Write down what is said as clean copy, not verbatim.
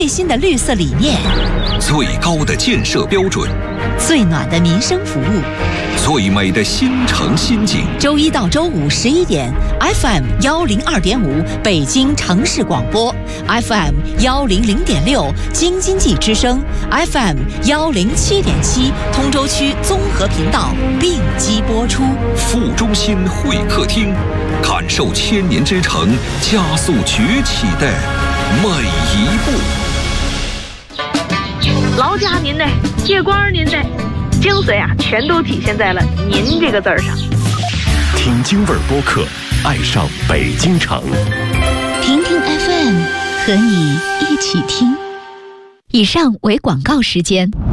最新的绿色理念， 最高的建设标准， 最暖的民生服务， 最美的新城新景。 周一到周五11点 ，FM 102.5北京城市广播 ，FM 100.6京津冀之声 ，FM 107.7通州区综合频道并机播出。 副中心会客厅，感受千年之城加速崛起的每一步。 劳驾您的，借光您的，精髓啊，全都体现在了“您”这个字儿上。 听京味儿播客，爱上北京城。 听听 FM， 和你一起听。以上为广告时间。